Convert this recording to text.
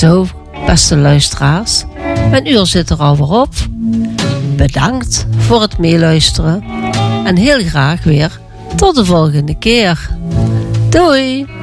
Zo, beste luisteraars, een uur zit er alweer op. Bedankt voor het meeluisteren en heel graag weer tot de volgende keer. Doei!